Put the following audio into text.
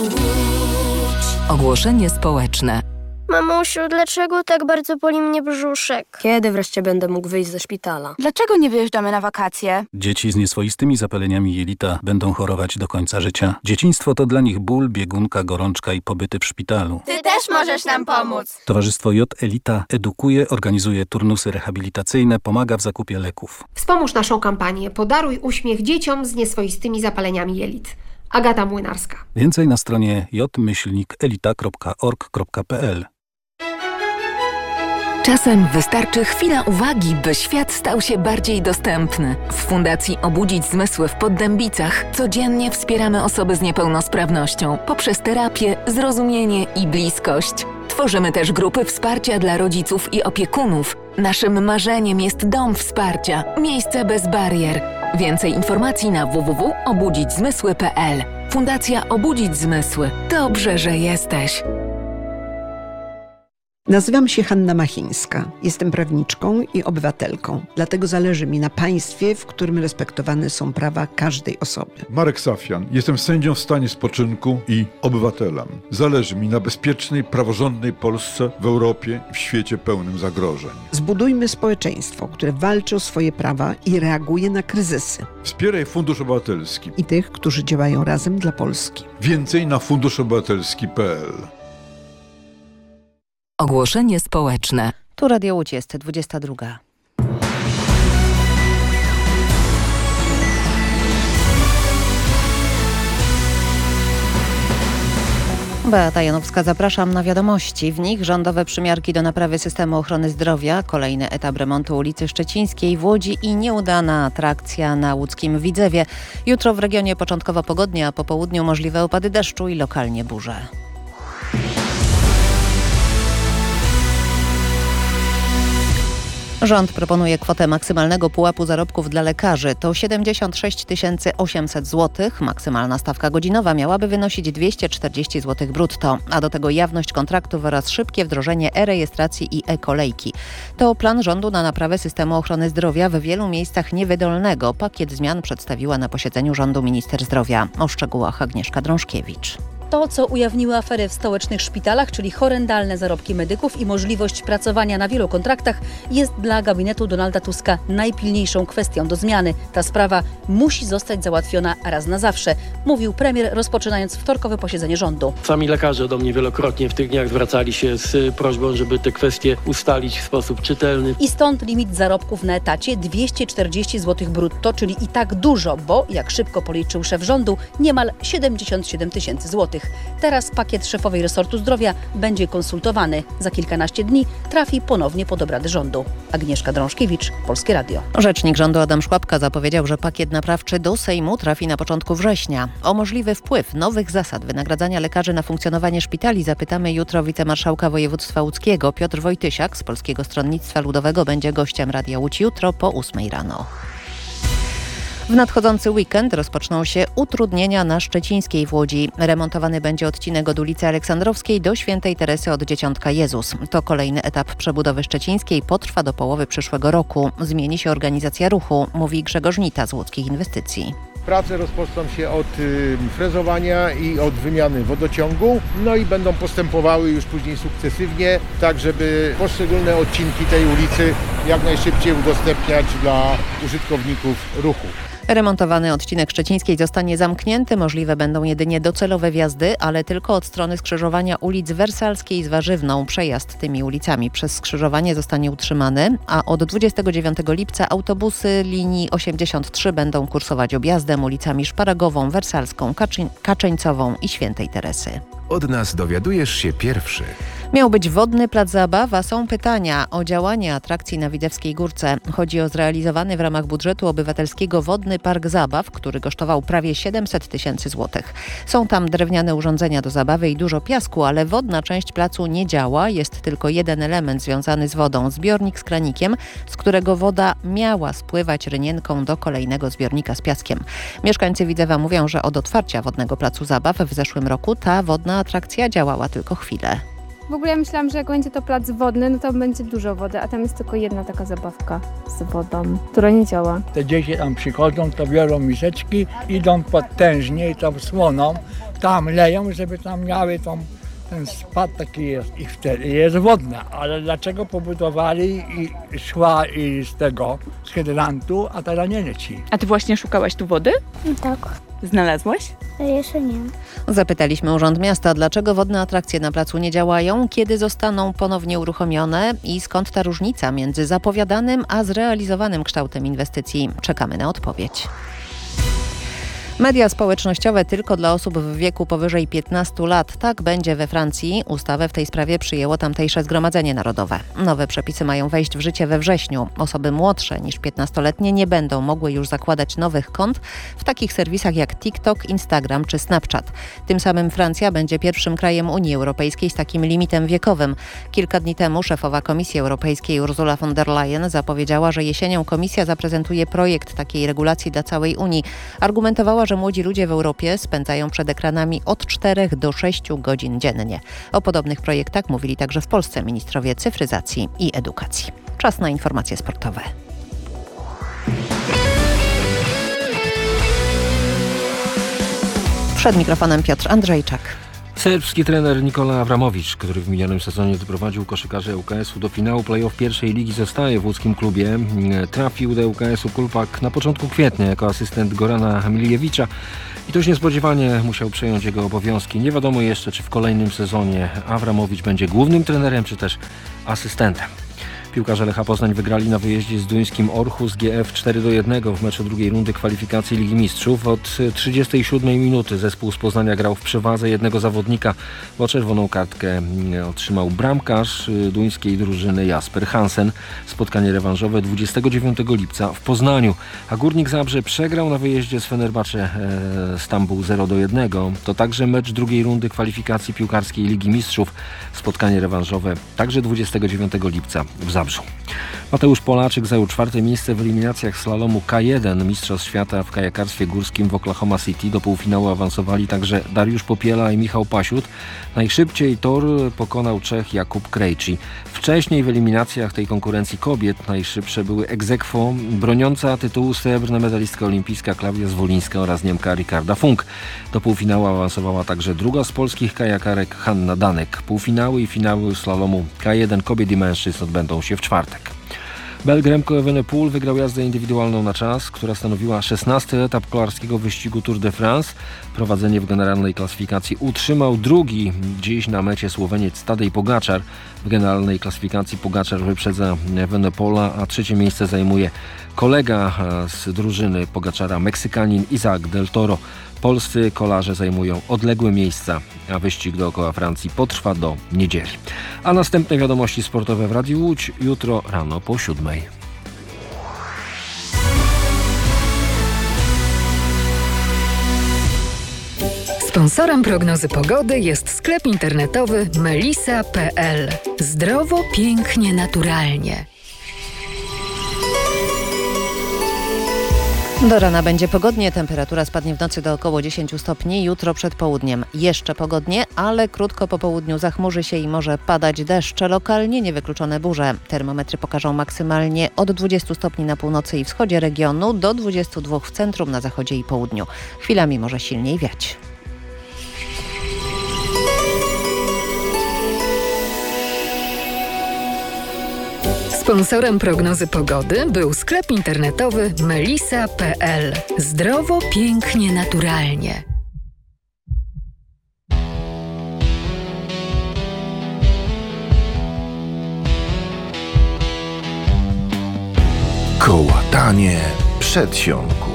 Ogłoszenie społeczne. Mamusiu, dlaczego tak bardzo boli mnie brzuszek? Kiedy wreszcie będę mógł wyjść ze szpitala? Dlaczego nie wyjeżdżamy na wakacje? Dzieci z nieswoistymi zapaleniami jelita będą chorować do końca życia. Dzieciństwo to dla nich ból, biegunka, gorączka i pobyty w szpitalu. Ty też możesz nam pomóc. Towarzystwo J Elita edukuje, organizuje turnusy rehabilitacyjne, pomaga w zakupie leków. Wspomóż naszą kampanię Podaruj uśmiech dzieciom z nieswoistymi zapaleniami jelit. Agata Młynarska. Więcej na stronie j-elita.org.pl. Czasem wystarczy chwila uwagi, by świat stał się bardziej dostępny. W Fundacji Obudzić Zmysły w Poddębicach codziennie wspieramy osoby z niepełnosprawnością poprzez terapię, zrozumienie i bliskość. Tworzymy też grupy wsparcia dla rodziców i opiekunów. Naszym marzeniem jest dom wsparcia, miejsce bez barier. Więcej informacji na www.obudzićzmysły.pl. Fundacja Obudzić Zmysły. Dobrze, że jesteś. Nazywam się Hanna Machińska. Jestem prawniczką i obywatelką. Dlatego zależy mi na państwie, w którym respektowane są prawa każdej osoby. Marek Safian. Jestem sędzią w stanie spoczynku i obywatelem. Zależy mi na bezpiecznej, praworządnej Polsce w Europie i w świecie pełnym zagrożeń. Zbudujmy społeczeństwo, które walczy o swoje prawa i reaguje na kryzysy. Wspieraj Fundusz Obywatelski I tych, którzy działają razem dla Polski. Więcej na funduszobywatelski.pl. Ogłoszenie społeczne. Tu Radio Łódź, jest 22. Beata Janowska, zapraszam na wiadomości. W nich rządowe przymiarki do naprawy systemu ochrony zdrowia, kolejny etap remontu ulicy Szczecińskiej w Łodzi i nieudana atrakcja na łódzkim Widzewie. Jutro w regionie początkowo pogodnie, a po południu możliwe opady deszczu i lokalnie burze. Rząd proponuje kwotę maksymalnego pułapu zarobków dla lekarzy. To 76 800 zł. Maksymalna stawka godzinowa miałaby wynosić 240 zł brutto, a do tego jawność kontraktów oraz szybkie wdrożenie e-rejestracji i e-kolejki. To plan rządu na naprawę systemu ochrony zdrowia w wielu miejscach niewydolnego. Pakiet zmian przedstawiła na posiedzeniu rządu minister zdrowia. O szczegółach Agnieszka Drążkiewicz. To, co ujawniły afery w stołecznych szpitalach, czyli horrendalne zarobki medyków i możliwość pracowania na wielu kontraktach, jest dla gabinetu Donalda Tuska najpilniejszą kwestią do zmiany. Ta sprawa musi zostać załatwiona raz na zawsze, mówił premier, rozpoczynając wtorkowe posiedzenie rządu. Sami lekarze do mnie wielokrotnie w tych dniach zwracali się z prośbą, żeby te kwestie ustalić w sposób czytelny. I stąd limit zarobków na etacie 240 zł brutto, czyli i tak dużo, bo, jak szybko policzył szef rządu, niemal 77 tysięcy złotych. Teraz pakiet szefowej resortu zdrowia będzie konsultowany. Za kilkanaście dni trafi ponownie pod obrady rządu. Agnieszka Drążkiewicz, Polskie Radio. Rzecznik rządu Adam Szłapka zapowiedział, że pakiet naprawczy do Sejmu trafi na początku września. O możliwy wpływ nowych zasad wynagradzania lekarzy na funkcjonowanie szpitali zapytamy jutro wicemarszałka województwa łódzkiego. Piotr Wojtysiak z Polskiego Stronnictwa Ludowego będzie gościem Radia Łódź jutro po 8 rano. W nadchodzący weekend rozpoczną się utrudnienia na Szczecińskiej w Łodzi. Remontowany będzie odcinek od ulicy Aleksandrowskiej do Świętej Teresy od Dzieciątka Jezus. To kolejny etap przebudowy Szczecińskiej, potrwa do połowy przyszłego roku. Zmieni się organizacja ruchu, mówi Grzegorz Nita z Łódzkich Inwestycji. Prace rozpoczną się od frezowania i od wymiany wodociągu, no i będą postępowały już później sukcesywnie, tak żeby poszczególne odcinki tej ulicy jak najszybciej udostępniać dla użytkowników ruchu. Remontowany odcinek Szczecińskiej zostanie zamknięty. Możliwe będą jedynie docelowe wjazdy, ale tylko od strony skrzyżowania ulic Wersalskiej z Warzywną. Przejazd tymi ulicami przez skrzyżowanie zostanie utrzymany, a od 29 lipca autobusy linii 83 będą kursować objazdem ulicami Szparagową, Wersalską, Kaczeńcową i Świętej Teresy. Od nas dowiadujesz się pierwszy. Miał być wodny plac zabaw, a są pytania o działanie atrakcji na Widzewskiej Górce. Chodzi o zrealizowany w ramach budżetu obywatelskiego Wodny Park Zabaw, który kosztował prawie 700 tysięcy złotych. Są tam drewniane urządzenia do zabawy i dużo piasku, ale wodna część placu nie działa. Jest tylko jeden element związany z wodą. Zbiornik z kranikiem, z którego woda miała spływać rynienką do kolejnego zbiornika z piaskiem. Mieszkańcy Widzewa mówią, że od otwarcia Wodnego Placu Zabaw w zeszłym roku ta wodna atrakcja działała tylko chwilę. W ogóle ja myślałam, że jak będzie to plac wodny, no to będzie dużo wody, a tam jest tylko jedna taka zabawka z wodą, która nie działa. Te dzieci tam przychodzą, to biorą miseczki, idą potężnie i tą słoną tam leją, żeby tam miały ten spad taki jest i wtedy jest wodna. Ale dlaczego pobudowali i szła i z hydrantu, a teraz nie leci? A ty właśnie szukałaś tu wody? Tak. Znalazłaś? Jeszcze nie. Zapytaliśmy Urząd Miasta, dlaczego wodne atrakcje na placu nie działają, kiedy zostaną ponownie uruchomione i skąd ta różnica między zapowiadanym a zrealizowanym kształtem inwestycji. Czekamy na odpowiedź. Media społecznościowe tylko dla osób w wieku powyżej 15 lat. Tak będzie we Francji. Ustawę w tej sprawie przyjęło tamtejsze Zgromadzenie Narodowe. Nowe przepisy mają wejść w życie we wrześniu. Osoby młodsze niż 15-letnie nie będą mogły już zakładać nowych kont w takich serwisach jak TikTok, Instagram czy Snapchat. Tym samym Francja będzie pierwszym krajem Unii Europejskiej z takim limitem wiekowym. Kilka dni temu szefowa Komisji Europejskiej Ursula von der Leyen zapowiedziała, że jesienią Komisja zaprezentuje projekt takiej regulacji dla całej Unii. Argumentowała, że młodzi ludzie w Europie spędzają przed ekranami od 4 do 6 godzin dziennie. O podobnych projektach mówili także w Polsce ministrowie cyfryzacji i edukacji. Czas na informacje sportowe. Przed mikrofonem Piotr Andrzejczak. Serbski trener Nikola Avramowicz, który w minionym sezonie doprowadził koszykarzy ŁKS-u do finału play-off pierwszej ligi, zostaje w łódzkim klubie. Trafił do ŁKS-u Kulpak na początku kwietnia jako asystent Gorana Miliewicza i dość niespodziewanie musiał przejąć jego obowiązki. Nie wiadomo jeszcze, czy w kolejnym sezonie Avramowicz będzie głównym trenerem, czy też asystentem. Piłkarze Lecha Poznań wygrali na wyjeździe z duńskim Orhus GF 4-1 w meczu drugiej rundy kwalifikacji Ligi Mistrzów. Od 37 minuty zespół z Poznania grał w przewadze jednego zawodnika, bo czerwoną kartkę otrzymał bramkarz duńskiej drużyny Jasper Hansen. Spotkanie rewanżowe 29 lipca w Poznaniu. A Górnik Zabrze przegrał na wyjeździe z Fenerbahce Stambuł 0-1. To także mecz drugiej rundy kwalifikacji piłkarskiej Ligi Mistrzów. Spotkanie rewanżowe także 29 lipca w Zabrzu. Mateusz Polaczyk zajął 4. miejsce w eliminacjach slalomu K1 Mistrzostw Świata w kajakarstwie górskim w Oklahoma City. Do półfinału awansowali także Dariusz Popiela i Michał Pasiut. Najszybciej tor pokonał Czech Jakub Krejci. Wcześniej w eliminacjach tej konkurencji kobiet najszybsze były ex aequo broniąca tytułu srebrna medalistka olimpijska Klaudia Zwolińska oraz Niemka Ricarda Funk. Do półfinału awansowała także druga z polskich kajakarek Hanna Danek. Półfinały i finały slalomu K1 kobiet i mężczyzn odbędą się w czwartek. Belg Remco Evenepoel wygrał jazdę indywidualną na czas, która stanowiła 16. etap kolarskiego wyścigu Tour de France. Prowadzenie w generalnej klasyfikacji utrzymał drugi dziś na mecie Słoweniec Tadej Pogačar. W generalnej klasyfikacji Pogačar wyprzedza Evenepoela, a trzecie miejsce zajmuje kolega z drużyny Pogačara, Meksykanin Isaac del Toro. Polscy kolarze zajmują odległe miejsca, a wyścig dookoła Francji potrwa do niedzieli. A następne wiadomości sportowe w Radiu Łódź jutro rano po 7. Sponsorem prognozy pogody jest sklep internetowy melisa.pl. Zdrowo, pięknie, naturalnie. Do rana będzie pogodnie, temperatura spadnie w nocy do około 10 stopni, jutro przed południem jeszcze pogodnie, ale krótko po południu zachmurzy się i może padać deszcz, lokalnie niewykluczone burze. Termometry pokażą maksymalnie od 20 stopni na północy i wschodzie regionu do 22 w centrum, na zachodzie i południu. Chwilami może silniej wiać. Sponsorem prognozy pogody był sklep internetowy melisa.pl. Zdrowo, pięknie, naturalnie. Kołatanie przedsionku.